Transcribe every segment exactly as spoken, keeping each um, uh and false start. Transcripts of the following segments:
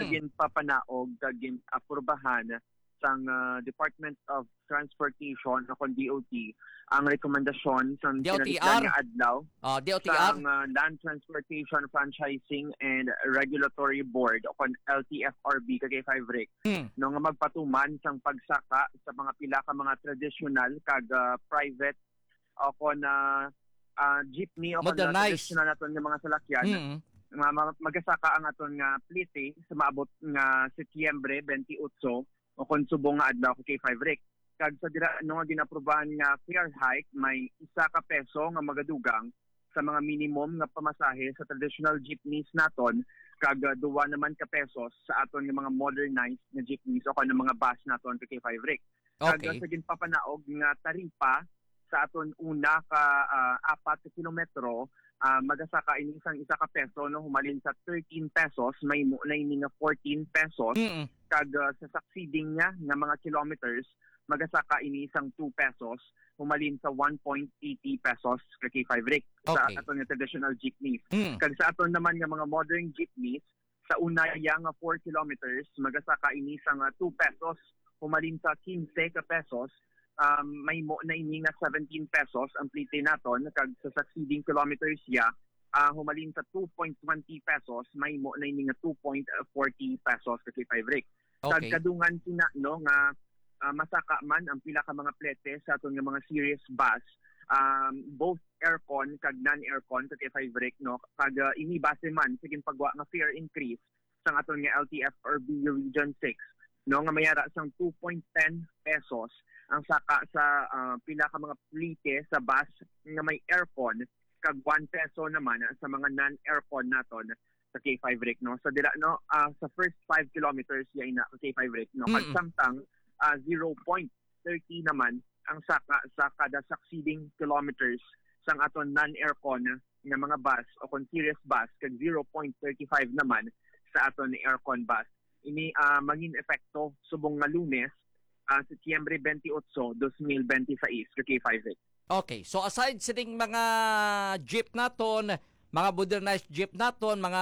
mm. ginpapanaog kag gin-aprubahan sang uh, Department of Transportation o D O T ang rekomendasyon sa D O T R kinalikdan nga adlaw oh, D O T R sang uh, Land Transportation Franchising and Regulatory Board o L T F R B kag five R I C hmm. no nga magpatuman sang pagsaka sa mga pila ka mga traditional kag uh, private o kon uh, uh, jeepney o kon traditional naton nga mga salakyan hmm. nga magasaka ang aton nga plite sa maabot nga Setyembre twenty-eight o kung subong nga adlaw kay five R I C. Kag sa dira no nga ginaprobahan nga fare hike may isa ka peso nga magadugang sa mga minimum nga pamasahe sa traditional jeepneys naton kag uh, duwa naman ka pesos sa aton nga mga modernized nga jeepneys o kung mga bus naton kay five R I C. Kag okay. uh, sa ginpapanaog nga taripa sa aton una ka uh, apat ka kilometro Uh, magasaka ini isang isa ka peso no humalin sa thirteen pesos may mo na ini nga fourteen pesos mm-mm. kag uh, sa succeeding niya nga mga kilometers magasaka ini isang two pesos humalin sa one point eight zero pesos kay five R I C okay. sa aton nga traditional jeepneys. Mm. Kag sa aton naman nga mga modern jeepneys sa una yang nga four kilometers magasaka ini isang uh, two pesos humalin sa fifteen ka pesos. Um, may mo na ini nga seventeen pesos ang plite naton kag sa succeeding kilometers ya uh, humalin sa two point two zero pesos may mo na ini nga two point four zero pesos kay five R I C. Okay. Kag kadungan sina no nga uh, masaka man ang pila ka mga plete sa aton nga mga series bus um, both aircon kag non-aircon kay five R I C no kag uh, ini base man sa ginpagwa nga fare increase sa aton nga L T F R B Region six no nga mayara sang two point one zero pesos ang saka sa uh, pila ka mga plite sa bus nga may aircon kag one peso naman sa mga non-aircon naton sa K five R I C no sa dira no uh, sa first five kilometers ya ina sa K five R I C no kag samtang uh, zero point three zero naman ang saka sa kada succeeding kilometers sang aton non-aircon nga mga bus o kon series bus kag zero point three five naman sa aton aircon bus ini uh, maging epekto subong nga Lunes Uh, Setyembre twenty-eight, twenty twenty-six kay five R I C. Okay, so aside sa ding mga jeep naton, mga modernized jeep naton, mga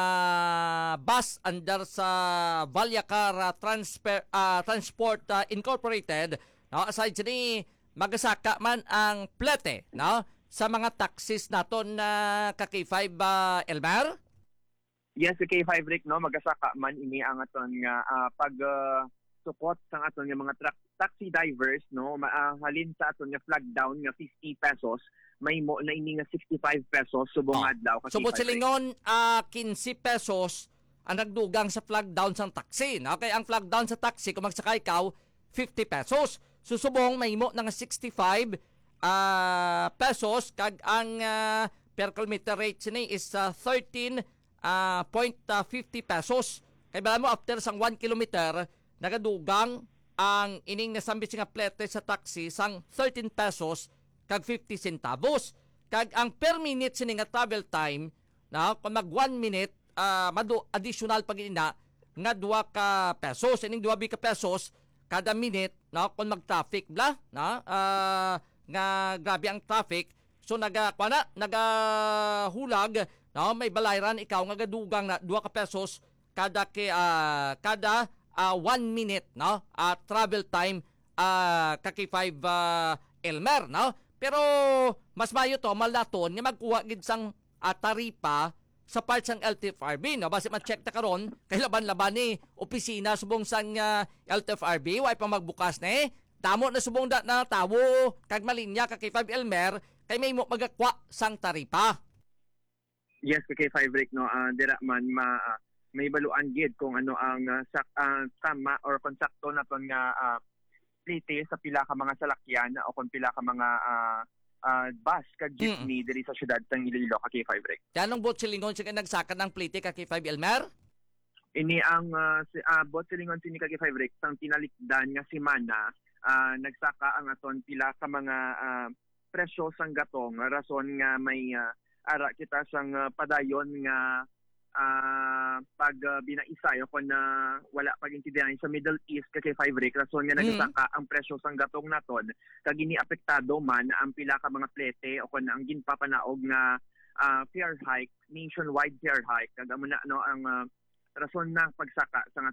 bus under sa Valyacar uh, Transfer, uh, Transport uh, Incorporated, no? Aside sa ni magasaka man ang plete, no? Sa mga taxis naton na uh, ka K five uh, Elmer? Yes, sa K five R I C no magasaka man ini ang aton nga uh, pag uh, support sa aton nga mga truck taxi drivers no mahalin sa aton nga flag down nga fifty pesos may mo na ini nga sixty-five pesos subong oh. adlaw kasi subot silingon uh, fifteen pesos ang nagdugang sa flag down sa taxi no kay ang flag down sa taxi kung magsakay ikaw fifty pesos susubong may mo na nga sixty-five uh, pesos kag ang uh, per kilometer rate sini is uh, thirteen point five zero pesos kay bala mo after sang one kilometer nagadugang ang ining nasambit nga plete sa taxi sang thirteen pesos kag fifty centavos. Kag ang per minute sini nga travel time na kung mag one minute uh, madu additional pag ina nga duwa ka pesos ining duwa bi ka pesos kada minute na kung mag traffic bla na uh, nga grabe ang traffic so naga kana naga hulag na may balayran ikaw nga gadugang na duwa ka pesos kada ke uh, kada Uh, one minute no uh, travel time uh, kaki five uh, Elmer no pero mas mayo to malaton nga magkuha gid sang uh, taripa sa part sang L T F R B no base ma-check ta karon kay laban-laban ni opisina subong sang uh, L T F R B way pa magbukas na eh damo na subong da na tawo kag malinya kaki five Elmer kay may mo magakwa sang taripa. Yes kay five R I C no uh, dira man ma uh, may baluan gid kung ano ang uh, sak, uh, tama or konsakto naton nga uh, plite sa pila ka mga salakyan o kung pila ka mga uh, uh, bus kag jeepney mm. diri sa syudad sang Iloilo ka K five R I C. Tanong bot silingon siya nagsaka ng plite ka K five Elmer? Ini ang uh, si, uh, bot silingon sini ka K five R I C sang tinalikdan nga semana uh, nagsaka ang aton pila ka mga uh, presyo sang gatong rason nga may uh, ara kita sang uh, padayon nga Uh, pag uh, binaisay ako na wala pagintindihan sa Middle East kay five R I C rason nga nagsaka mm. ang presyo sang gatong naton kag ini apektado man ang pila ka mga plete o kun ang ginpapanaog nga uh, fare hike nationwide fare hike kag amo na no ang uh, rason ng pagsaka sa